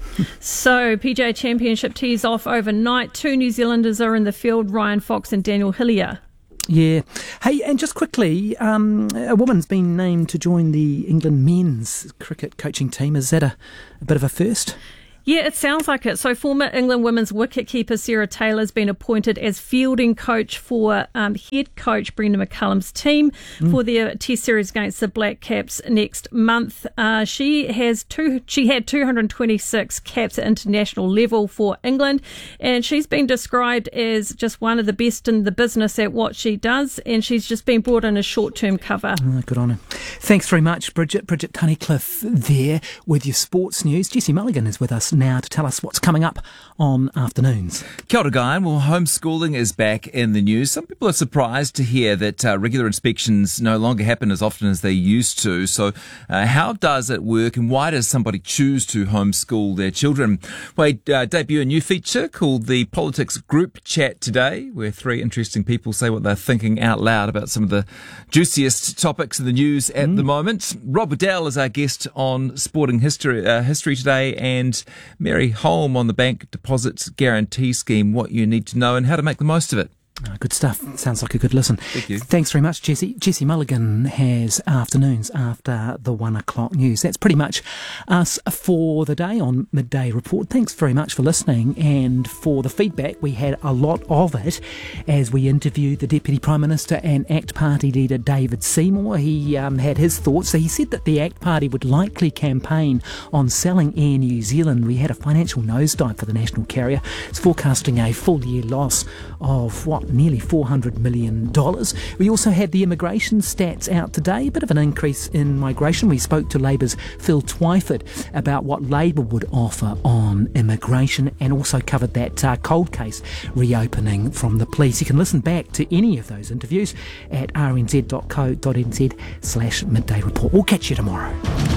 So, P G A Championship tees off overnight. Two New Zealanders are in the field, Ryan Fox and Daniel Hillier. Yeah. Hey, and just quickly, um, a woman's been named to join the England men's cricket coaching team. Is that a, a bit of a first? Yeah, it sounds like it. So former England women's wicketkeeper Sarah Taylor has been appointed as fielding coach for um, head coach Brendon McCullum's team mm. for their Test series against the Black Caps next month. Uh, she has two. She had two hundred twenty-six caps at international level for England, and she's been described as just one of the best in the business at what she does. And she's just been brought in as short-term cover. Oh, good on her. Thanks very much, Bridget. Bridget Tunnicliffe there with your sports news. Jessie Mulligan is with us now to tell us what's coming up on Afternoons. Kia ora, Guyan. Well, homeschooling is back in the news. Some people are surprised to hear that uh, regular inspections no longer happen as often as they used to. So uh, how does it work, and why does somebody choose to homeschool their children? We uh, debut a new feature called the Politics Group Chat today, where three interesting people say what they're thinking out loud about some of the juiciest topics in the news at mm. the moment. Rob Waddell is our guest on Sporting History, uh, history today, and Mary Holm on the Bank Deposits Guarantee Scheme, what you need to know and how to make the most of it. Oh, good stuff. Sounds like a good listen. Thank you. Thanks very much, Jessie. Jessie Mulligan has Afternoons after the one o'clock news. That's pretty much us for the day on Midday Report. Thanks very much for listening and for the feedback. We had a lot of it as we interviewed the Deputy Prime Minister and ACT Party leader David Seymour. He um, had his thoughts. So he said that the ACT Party would likely campaign on selling Air New Zealand. We had a financial nosedive for the national carrier. It's forecasting a full year loss of what? Nearly four hundred million dollars. We also had the immigration stats out today, a bit of an increase in migration. We spoke to Labour's Phil Twyford about what Labour would offer on immigration, and also covered that uh, cold case reopening from the police. You can listen back to any of those interviews at r n z dot co dot n z slash midday report. We'll catch you tomorrow.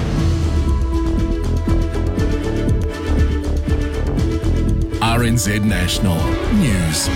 R N Z National News.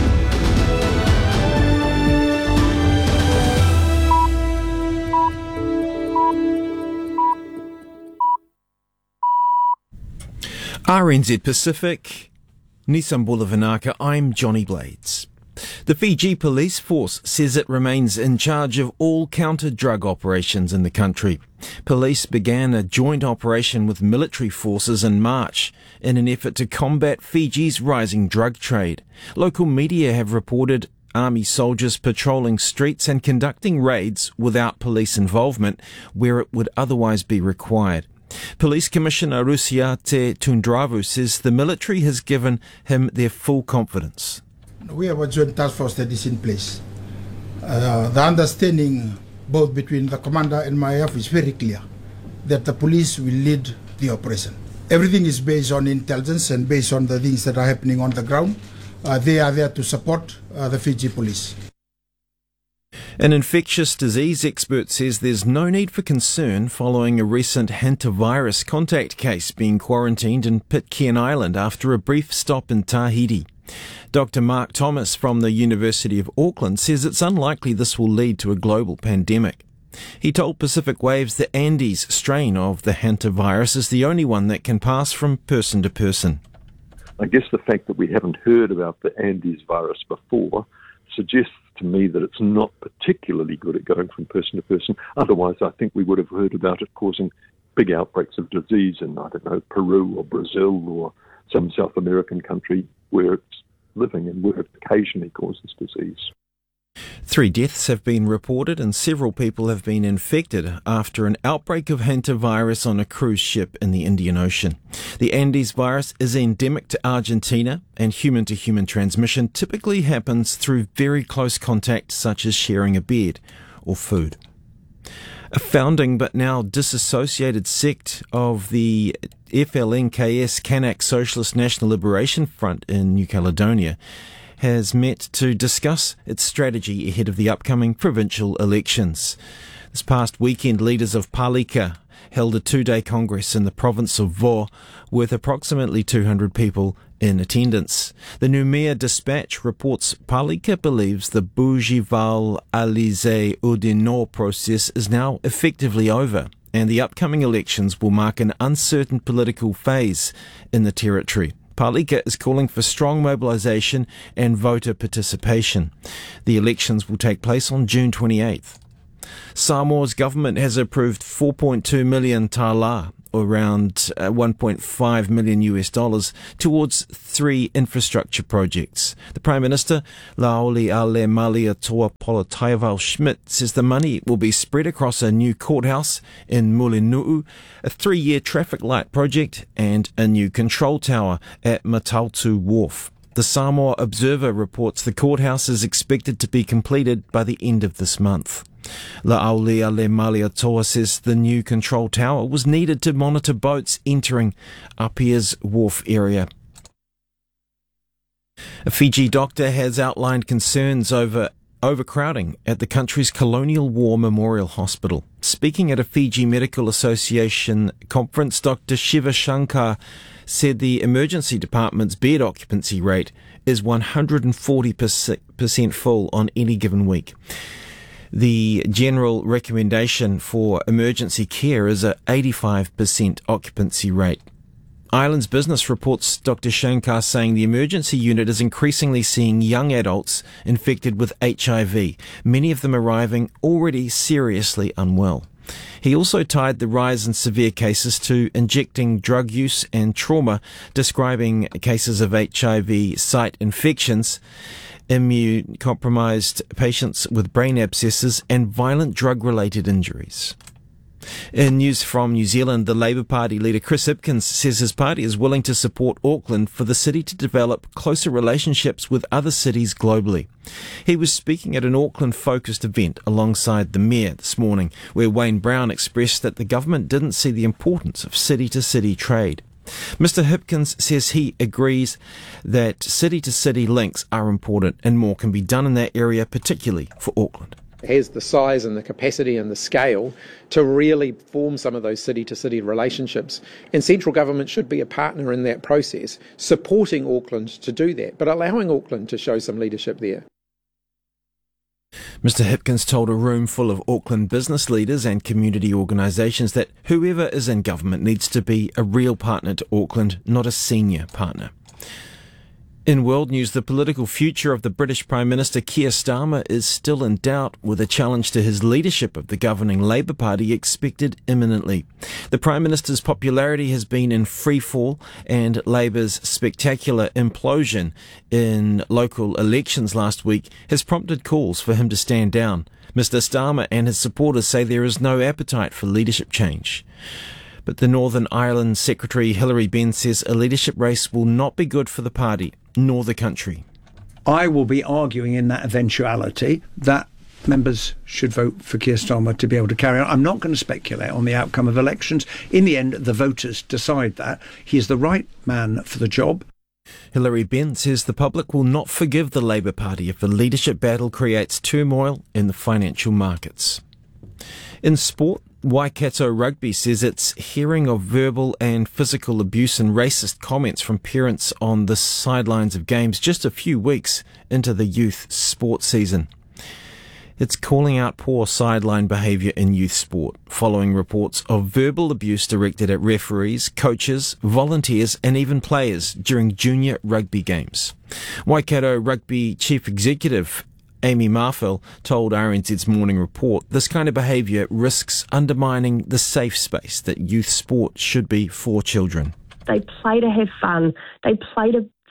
R N Z Pacific, Nisambula Vinaka, I'm Johnny Blades. The Fiji Police Force says it remains in charge of all counter-drug operations in the country. Police began a joint operation with military forces in March in an effort to combat Fiji's rising drug trade. Local media have reported Army soldiers patrolling streets and conducting raids without police involvement where it would otherwise be required. Police Commissioner Rusiate Tundravu says the military has given him their full confidence. We have a joint task force that is in place. Uh, the understanding both between the commander and myself is very clear that the police will lead the operation. Everything is based on intelligence and based on the things that are happening on the ground. Uh, they are there to support uh, the Fiji police. An infectious disease expert says there's no need for concern following a recent hantavirus contact case being quarantined in Pitcairn Island after a brief stop in Tahiti. Doctor Mark Thomas from the University of Auckland says it's unlikely this will lead to a global pandemic. He told Pacific Waves the Andes strain of the hantavirus is the only one that can pass from person to person. I guess the fact that we haven't heard about the Andes virus before suggests to me that it's not particularly good at going from person to person. Otherwise, I think we would have heard about it causing big outbreaks of disease in, I don't know, Peru or Brazil or some South American country where it's living, and work occasionally causes disease. Three deaths have been reported and several people have been infected after an outbreak of hantavirus on a cruise ship in the Indian Ocean. The Andes virus is endemic to Argentina, and human-to-human transmission typically happens through very close contact, such as sharing a bed or food. A founding but now disassociated sect of the F L N K S Kanak Socialist National Liberation Front in New Caledonia has met to discuss its strategy ahead of the upcoming provincial elections. This past weekend, leaders of Palika held a two-day congress in the province of Vaud with approximately two hundred people in attendance. The Noumea Dispatch reports Palika believes the Bougival Alizé Oudinot process is now effectively over, and the upcoming elections will mark an uncertain political phase in the territory. Palika is calling for strong mobilisation and voter participation. The elections will take place on June twenty-eighth. Samoa's government has approved four point two million tala, or around uh, one point five million U S dollars, towards three infrastructure projects. The Prime Minister, Laoli-Ale Malia-Toa Polotaival-Schmidt, says the money will be spread across a new courthouse in Mulinu'u, a three-year traffic light project, and a new control tower at Matautu Wharf. The Samoa Observer reports the courthouse is expected to be completed by the end of this month. Laoli-Ale Malia-Toa says the new control tower was needed to monitor boats entering Apia's Wharf area. A Fiji doctor has outlined concerns over overcrowding at the country's Colonial War Memorial Hospital. Speaking at a Fiji Medical Association conference, Doctor Shiva Shankar said the emergency department's bed occupancy rate is one hundred forty percent full on any given week. The general recommendation for emergency care is a eighty-five percent occupancy rate. Islands Business reports Doctor Shankar saying the emergency unit is increasingly seeing young adults infected with H I V, many of them arriving already seriously unwell. He also tied the rise in severe cases to injecting drug use and trauma, describing cases of H I V site infections, immune-compromised patients with brain abscesses, and violent drug-related injuries. In news from New Zealand, the Labour Party leader Chris Hipkins says his party is willing to support Auckland for the city to develop closer relationships with other cities globally. He was speaking at an Auckland-focused event alongside the Mayor this morning, where Wayne Brown expressed that the government didn't see the importance of city-to-city trade. Mister Hipkins says he agrees that city-to-city links are important and more can be done in that area, particularly for Auckland. Has the size and the capacity and the scale to really form some of those city-to-city relationships. And central government should be a partner in that process, supporting Auckland to do that, but allowing Auckland to show some leadership there. Mister Hipkins told a room full of Auckland business leaders and community organisations that whoever is in government needs to be a real partner to Auckland, not a senior partner. In world news, the political future of the British Prime Minister Keir Starmer is still in doubt, with a challenge to his leadership of the governing Labour Party expected imminently. The Prime Minister's popularity has been in freefall, and Labour's spectacular implosion in local elections last week has prompted calls for him to stand down. Mister Starmer and his supporters say there is no appetite for leadership change. But the Northern Ireland Secretary Hilary Benn says a leadership race will not be good for the party, nor the country. I will be arguing in that eventuality that members should vote for Keir Starmer to be able to carry on. I'm not going to speculate on the outcome of elections. In the end, the voters decide that. He is the right man for the job. Hilary Benn says the public will not forgive the Labour Party if the leadership battle creates turmoil in the financial markets. In sport, Waikato Rugby says it's hearing of verbal and physical abuse and racist comments from parents on the sidelines of games just a few weeks into the youth sport season. It's calling out poor sideline behaviour in youth sport, following reports of verbal abuse directed at referees, coaches, volunteers and even players during junior rugby games. Waikato Rugby Chief Executive Amy Marfell told R N Z's Morning Report this kind of behaviour risks undermining the safe space that youth sport should be for children. They play to have fun. They play to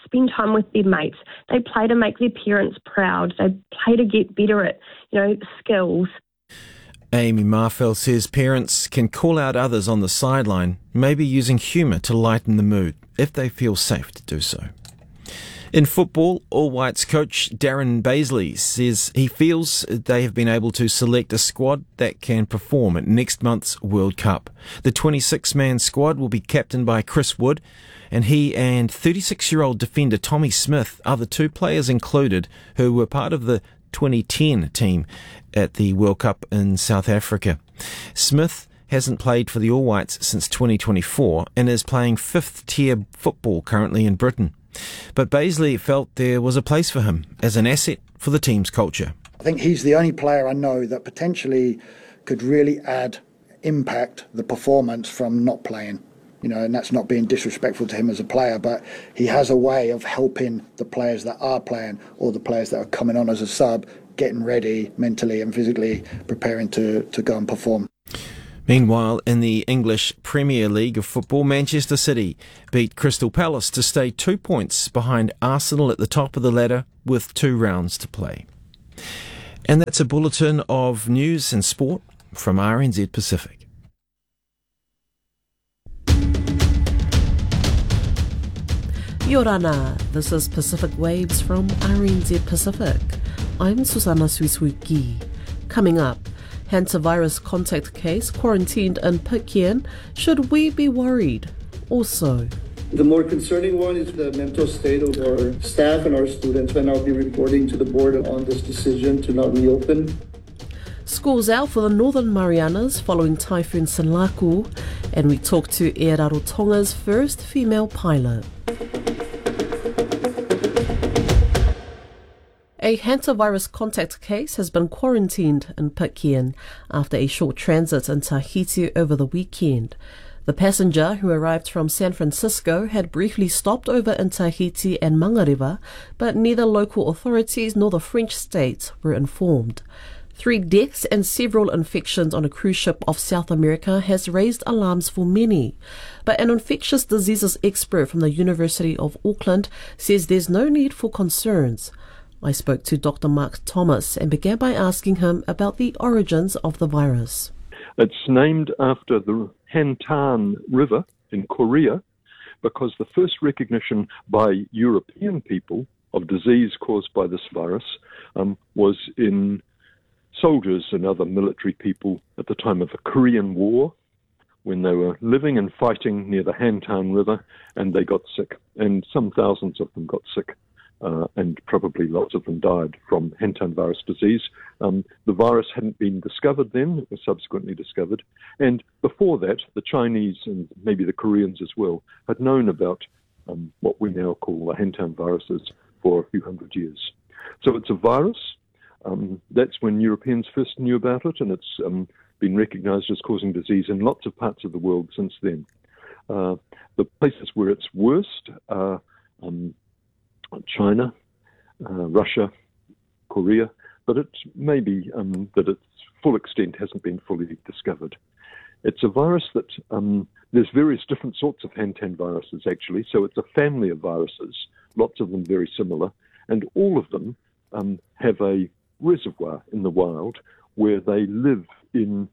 spend time with their mates. They play to make their parents proud. They play to get better at, you know, skills. Amy Marfell says parents can call out others on the sideline, maybe using humour to lighten the mood, if they feel safe to do so. In football, All Whites coach Darren Baisley says he feels they have been able to select a squad that can perform at next month's World Cup. The twenty-six man squad will be captained by Chris Wood, and he and thirty-six-year-old defender Tommy Smith are the two players included who were part of the twenty ten team at the World Cup in South Africa. Smith hasn't played for the All Whites since twenty twenty-four and is playing fifth-tier football currently in Britain. But Baisley felt there was a place for him as an asset for the team's culture. I think he's the only player I know that potentially could really add impact the performance from not playing. You know, and that's not being disrespectful to him as a player, but he has a way of helping the players that are playing or the players that are coming on as a sub, getting ready mentally and physically, preparing to, to go and perform. Meanwhile, in the English Premier League of football, Manchester City beat Crystal Palace to stay two points behind Arsenal at the top of the ladder with two rounds to play. And that's a bulletin of news and sport from R N Z Pacific. Yorana, this is Pacific Waves from R N Z Pacific. I'm Susanna Suisuiki. Coming up, hantavirus contact case quarantined in Pitcairn. Should we be worried? Also, the more concerning one is the mental state of our staff and our students, and I'll be reporting to the board on this decision to not reopen. Schools out for the Northern Marianas following Typhoon Sinlaku, and we talk to Air Rarotonga's first female pilot. A hantavirus contact case has been quarantined in Pitcairn after a short transit in Tahiti over the weekend. The passenger, who arrived from San Francisco, had briefly stopped over in Tahiti and Mangariva, but neither local authorities nor the French state were informed. Three deaths and several infections on a cruise ship off South America has raised alarms for many. But an infectious diseases expert from the University of Auckland says there's no need for concerns. I spoke to Doctor Mark Thomas and began by asking him about the origins of the virus. It's named after the Hantan River in Korea because the first recognition by European people of disease caused by this virus um, was in soldiers and other military people at the time of the Korean War, when they were living and fighting near the Hantan River, and they got sick. And some thousands of them got sick. Uh, and probably lots of them died from Hantan virus disease. Um, the virus hadn't been discovered then, it was subsequently discovered. And before that, the Chinese and maybe the Koreans as well had known about um, what we now call the Hantan viruses for a few hundred years. So it's a virus. Um, that's when Europeans first knew about it, and it's um, been recognized as causing disease in lots of parts of the world since then. Uh, the places where it's worst are um, China, uh, Russia, Korea, but it may be um, that its full extent hasn't been fully discovered. It's a virus that um, there's various different sorts of Hantan viruses actually, so it's a family of viruses, lots of them very similar, and all of them um, have a reservoir in the wild where they live in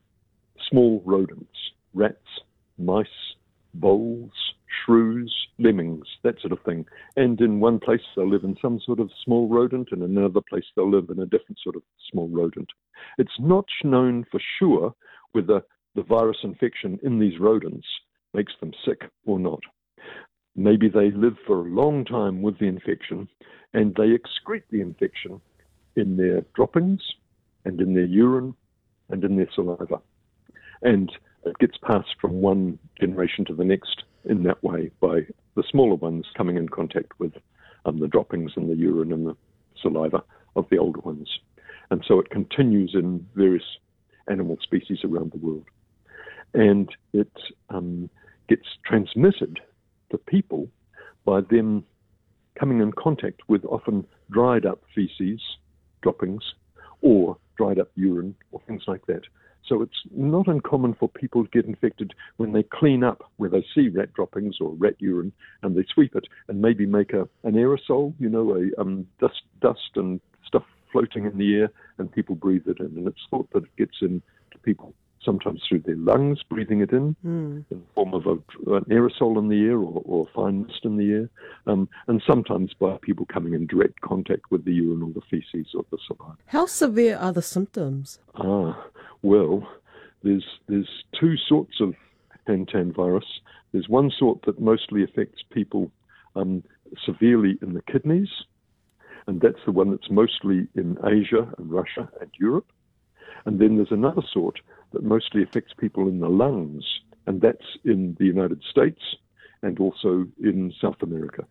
small rodents, rats, mice, voles, shrews, lemmings, that sort of thing. And in one place they'll live in some sort of small rodent, and in another place they'll live in a different sort of small rodent. It's not known for sure whether the virus infection in these rodents makes them sick or not. Maybe they live for a long time with the infection and they excrete the infection in their droppings and in their urine and in their saliva. And it gets passed from one generation to the next in that way by the smaller ones coming in contact with um, the droppings and the urine and the saliva of the older ones. And so it continues in various animal species around the world. And it um, gets transmitted to people by them coming in contact with often dried up feces, droppings, or dried up urine or things like that. So it's not uncommon for people to get infected when they clean up where they see rat droppings or rat urine, and they sweep it and maybe make a an aerosol, you know, a um, dust, dust and stuff floating in the air, and people breathe it in. And it's thought that it gets in to people sometimes through their lungs, breathing it in, mm. in the form of a, an aerosol in the air or, or fine mist in the air, um, and sometimes by people coming in direct contact with the urine or the feces or the saliva. How severe are the symptoms? Ah, well, there's there's two sorts of Hantan virus. There's one sort that mostly affects people um, severely in the kidneys, and that's the one that's mostly in Asia and Russia and Europe. And then there's another sort that mostly affects people in the lungs, and that's in the United States and also in South America.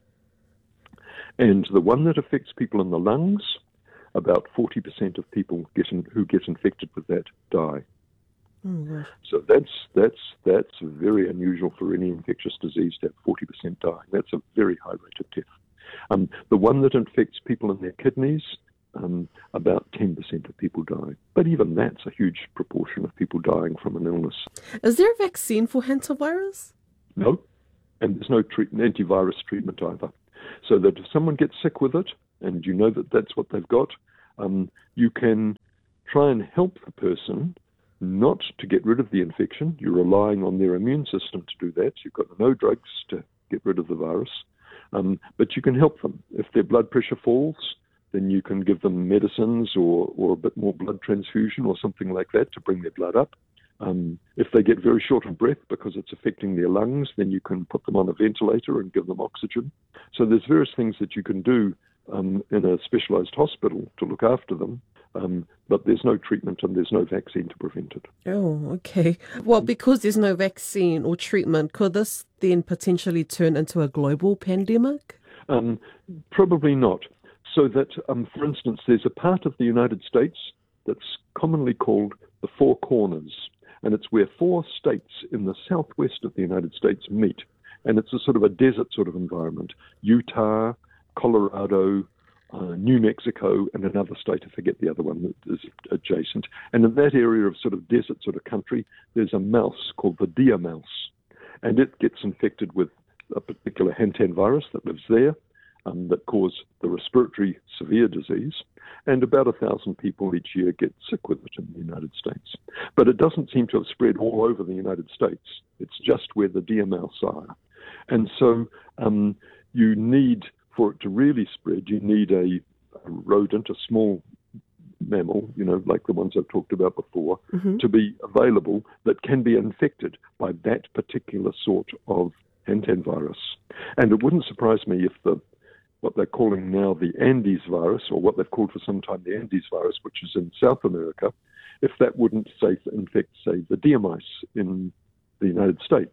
And the one that affects people in the lungs, about forty percent of people get in, who get infected with that die. Oh, gosh. So that's that's that's very unusual for any infectious disease to have forty percent die. That's a very high rate of death. Um, the one that infects people in their kidneys, um, about ten percent of people die. But even that's a huge proportion of people dying from an illness. Is there a vaccine for hantavirus? No, and there's no treat- antivirus treatment either. So that if someone gets sick with it, and you know that that's what they've got, um, you can try and help the person not to get rid of the infection. You're relying on their immune system to do that. You've got no drugs to get rid of the virus. Um, but you can help them. If their blood pressure falls, then you can give them medicines or, or a bit more blood transfusion or something like that to bring their blood up. Um, if they get very short of breath because it's affecting their lungs, then you can put them on a ventilator and give them oxygen. So there's various things that you can do um, in a specialised hospital to look after them, um, but there's no treatment and there's no vaccine to prevent it. Oh, okay. Well, because there's no vaccine or treatment, could this then potentially turn into a global pandemic? Um, probably not. So that, um, for instance, there's a part of the United States that's commonly called the Four Corners, and it's where four states in the southwest of the United States meet, and it's a sort of a desert sort of environment. Utah, Colorado, uh, New Mexico, and another state, I forget the other one that is adjacent. And in that area of sort of desert sort of country, there's a mouse called the deer mouse, and it gets infected with a particular Hantan virus that lives there, um, that cause the respiratory severe disease, and about a thousand people each year get sick with it in the United States. But it doesn't seem to have spread all over the United States. It's just where the deer mouse are. And so um, you need, for it to really spread, you need a, a rodent, a small mammal, you know, like the ones I've talked about before, mm-hmm. to be available that can be infected by that particular sort of Hantan virus. And it wouldn't surprise me if the what they're calling now the Andes virus, or what they've called for some time the Andes virus, which is in South America, if that wouldn't, say, infect, say, the deer mice in the United States,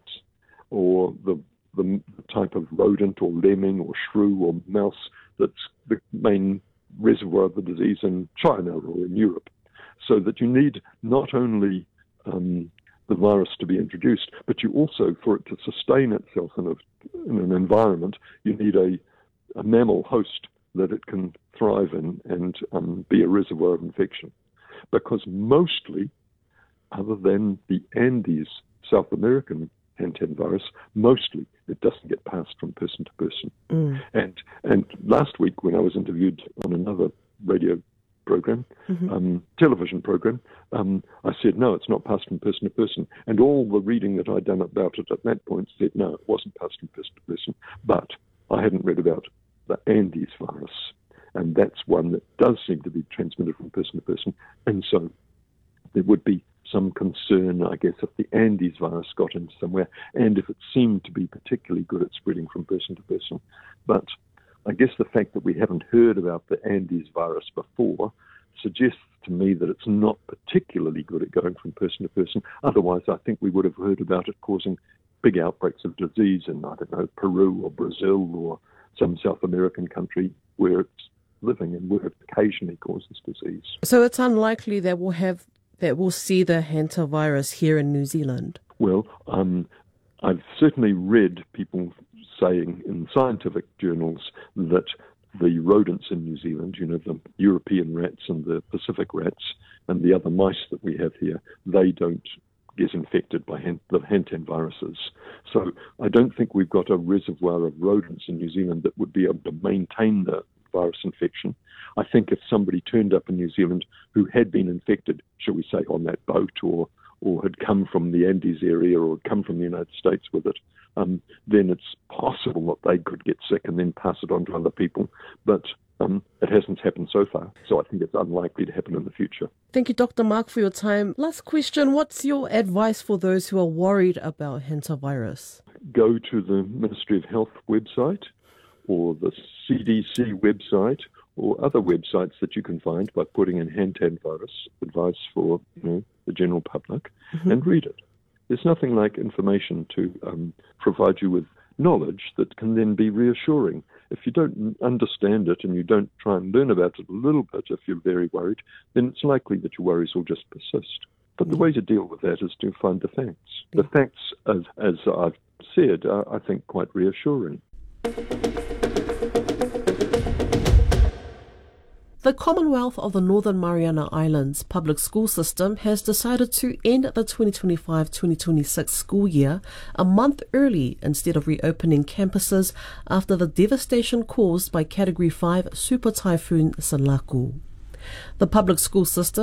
or the, the type of rodent or lemming or shrew or mouse that's the main reservoir of the disease in China or in Europe. So that you need not only um, the virus to be introduced, but you also, for it to sustain itself in, a, in an environment, you need a a mammal host that it can thrive in and um, be a reservoir of infection. Because mostly, other than the Andes South American Hantan virus, mostly it doesn't get passed from person to person. Mm. And and last week when I was interviewed on another radio program, mm-hmm. um, television program, um, I said, no, it's not passed from person to person. And all the reading that I'd done about it at that point said, no, it wasn't passed from person to person. But I hadn't read about the Andes virus, and that's one that does seem to be transmitted from person to person, and so there would be some concern, I guess, if the Andes virus got in somewhere, and if it seemed to be particularly good at spreading from person to person. But I guess the fact that we haven't heard about the Andes virus before suggests to me that it's not particularly good at going from person to person. Otherwise, I think we would have heard about it causing big outbreaks of disease in, I don't know, Peru or Brazil or some South American country where it's living and where it occasionally causes disease. So it's unlikely that we'll have that we'll see the hantavirus here in New Zealand. Well, um, I've certainly read people saying in scientific journals that the rodents in New Zealand, you know, the European rats and the Pacific rats, and the other mice that we have here, they don't get infected by hand, the Hantan viruses. So I don't think we've got a reservoir of rodents in New Zealand that would be able to maintain the virus infection. I think if somebody turned up in New Zealand who had been infected, shall we say, on that boat or or had come from the Andes area or had come from the United States with it, um, then it's possible that they could get sick and then pass it on to other people. But um, it hasn't happened so far, so I think it's unlikely to happen in the future. Thank you, Doctor Mark, for your time. Last question, what's your advice for those who are worried about hantavirus? Go to the Ministry of Health website or the C D C website or other websites that you can find by putting in Hantan virus advice for you know, the general public, mm-hmm. and read it. There's nothing like information to um, provide you with knowledge that can then be reassuring. If you don't understand it and you don't try and learn about it a little bit, if you're very worried, then it's likely that your worries will just persist. But the way to deal with that is to find the facts. The facts, as, as I've said, are, I think, quite reassuring. The Commonwealth of the Northern Mariana Islands public school system has decided to end the twenty twenty-five twenty twenty-six school year a month early instead of reopening campuses after the devastation caused by Category five Super Typhoon Sanlaku. The public school system